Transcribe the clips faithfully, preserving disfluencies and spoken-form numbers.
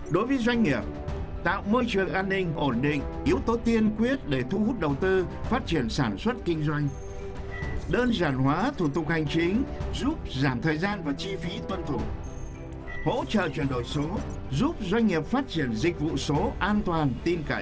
Đối với doanh nghiệp, tạo môi trường an ninh ổn định, yếu tố tiên quyết để thu hút đầu tư, phát triển sản xuất kinh doanh. Đơn giản hóa thủ tục hành chính giúp giảm thời gian và chi phí tuân thủ. Hỗ trợ chuyển đổi số giúp doanh nghiệp phát triển dịch vụ số an toàn, tin cậy.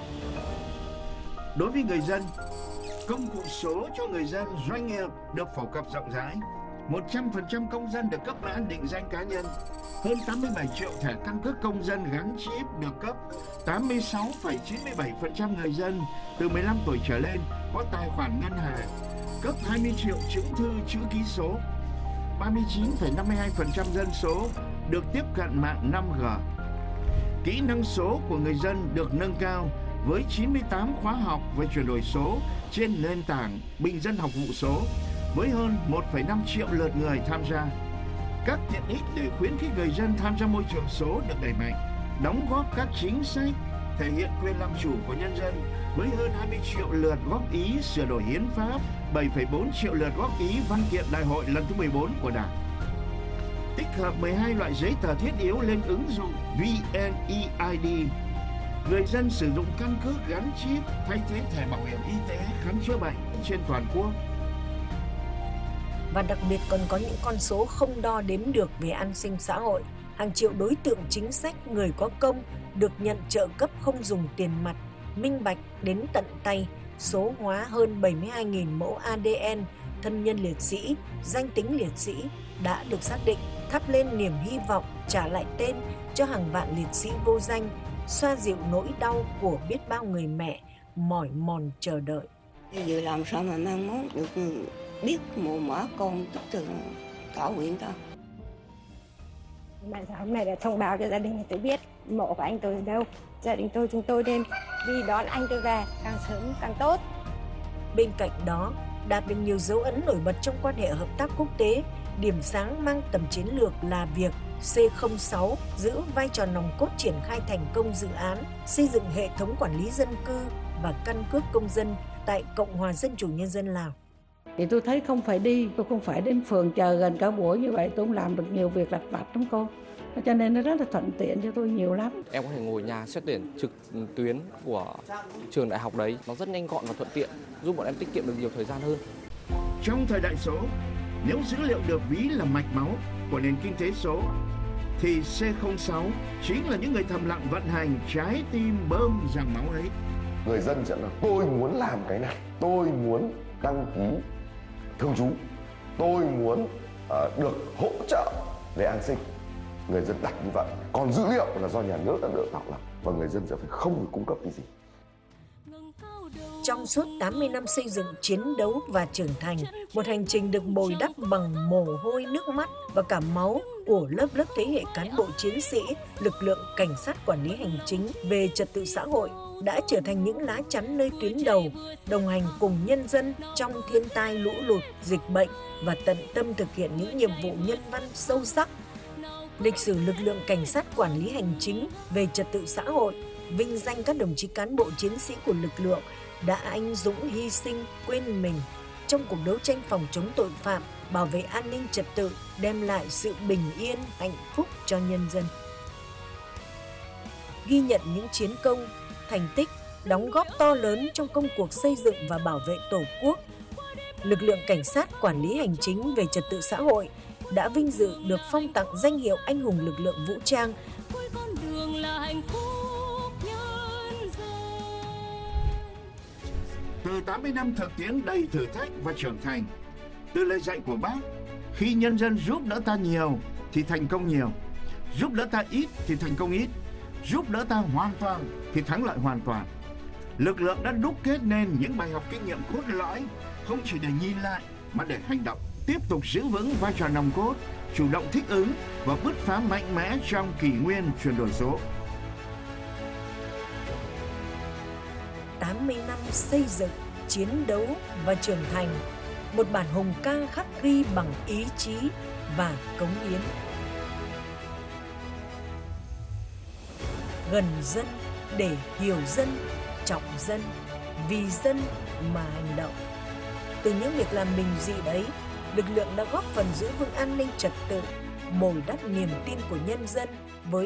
Đối với người dân, công cụ số cho người dân, doanh nghiệp được phổ cập rộng rãi. một trăm phần trăm công dân được cấp mã định danh cá nhân. Hơn tám mươi bảy triệu thẻ căn cước công dân gắn chip được cấp. tám mươi sáu phẩy chín mươi bảy phần trăm người dân từ mười lăm tuổi trở lên có tài khoản ngân hàng. Cấp hai mươi triệu chứng thư chữ ký số. ba mươi chín phẩy năm mươi hai phần trăm dân số được tiếp cận mạng năm G. Kỹ năng số của người dân được nâng cao với chín mươi tám khóa học về chuyển đổi số trên nền tảng Bình dân học vụ số với hơn một phẩy năm triệu lượt người tham gia. Các tiện ích để khuyến khích người dân tham gia môi trường số được đẩy mạnh, đóng góp các chính sách thể hiện quyền làm chủ của nhân dân với hơn hai mươi triệu lượt góp ý sửa đổi hiến pháp, bảy phẩy bốn triệu lượt góp ý văn kiện đại hội lần thứ mười bốn của Đảng. Tích hợp mười hai loại giấy tờ thiết yếu lên ứng dụng vê en e i đê. Người dân sử dụng căn cước gắn chip thay thế thẻ bảo hiểm y tế khám chữa bệnh trên toàn quốc. Và đặc biệt còn có những con số không đo đếm được về an sinh xã hội. Hàng triệu đối tượng chính sách, người có công được nhận trợ cấp không dùng tiền mặt, minh bạch đến tận tay, số hóa hơn bảy mươi hai nghìn mẫu a đê en, thân nhân liệt sĩ, danh tính liệt sĩ đã được xác định, thắp lên niềm hy vọng, trả lại tên cho hàng vạn liệt sĩ vô danh, xoa dịu nỗi đau của biết bao người mẹ mỏi mòn chờ đợi. Bây giờ làm sao mà mang mốt được biết mồ mả con từ tỏ nguyện ta. Mà hôm nay đã thông báo cho gia đình tôi biết mộ của anh tôi ở đâu. Gia đình tôi chúng tôi nên đi đón anh tôi về càng sớm càng tốt. Bên cạnh đó, đạt được nhiều dấu ấn nổi bật trong quan hệ hợp tác quốc tế. Điểm sáng mang tầm chiến lược là việc C không sáu giữ vai trò nòng cốt triển khai thành công dự án xây dựng hệ thống quản lý dân cư và căn cước công dân tại Cộng hòa Dân chủ Nhân dân Lào. Thì tôi thấy không phải đi, tôi không phải đến phường chờ gần cả buổi như vậy, tôi cũng làm được nhiều việc lặt vặt lắm cô. Cho nên nó rất là thuận tiện cho tôi nhiều lắm. Em có thể ngồi nhà xét tuyển trực tuyến của trường đại học đấy, nó rất nhanh gọn và thuận tiện, giúp bọn em tiết kiệm được nhiều thời gian hơn. Trong thời đại số, nếu dữ liệu được ví là mạch máu của nền kinh tế số, thì C không sáu chính là những người thầm lặng vận hành trái tim bơm dòng máu ấy. Người dân sẽ là tôi muốn làm cái này, tôi muốn đăng ký thường trú, tôi muốn uh, được hỗ trợ về an sinh. Người dân đặt như vậy, còn dữ liệu là do nhà nước đã được tạo lập và người dân sẽ phải không được cung cấp cái gì. Trong suốt tám mươi năm xây dựng, chiến đấu và trưởng thành, một hành trình được bồi đắp bằng mồ hôi, nước mắt và cả máu của lớp lớp thế hệ cán bộ chiến sĩ, lực lượng cảnh sát quản lý hành chính về trật tự xã hội đã trở thành những lá chắn nơi tuyến đầu, đồng hành cùng nhân dân trong thiên tai lũ lụt, dịch bệnh và tận tâm thực hiện những nhiệm vụ nhân văn sâu sắc. Lịch sử lực lượng cảnh sát quản lý hành chính về trật tự xã hội vinh danh các đồng chí cán bộ chiến sĩ của lực lượng đã anh dũng hy sinh quên mình trong cuộc đấu tranh phòng chống tội phạm, bảo vệ an ninh trật tự, đem lại sự bình yên, hạnh phúc cho nhân dân. Ghi nhận những chiến công, thành tích, đóng góp to lớn trong công cuộc xây dựng và bảo vệ Tổ quốc, lực lượng cảnh sát quản lý hành chính về trật tự xã hội đã vinh dự được phong tặng danh hiệu anh hùng lực lượng vũ trang. Từ tám mươi năm thực tiễn đầy thử thách và trưởng thành, từ lời dạy của Bác, khi nhân dân giúp đỡ ta nhiều thì thành công nhiều, giúp đỡ ta ít thì thành công ít, giúp đỡ ta hoàn toàn thì thắng lợi hoàn toàn. Lực lượng đã đúc kết nên những bài học kinh nghiệm cốt lõi, không chỉ để nhìn lại mà để hành động, tiếp tục giữ vững vai trò nòng cốt, chủ động thích ứng và bứt phá mạnh mẽ trong kỷ nguyên chuyển đổi số. tám mươi năm xây dựng, chiến đấu và trưởng thành, một bản hùng ca khắc ghi bằng ý chí và cống hiến. Gần dân để hiểu dân, trọng dân, vì dân mà hành động. Từ những việc làm bình dị đấy, lực lượng đã góp phần giữ vững an ninh trật tự, bồi đắp niềm tin của nhân dân với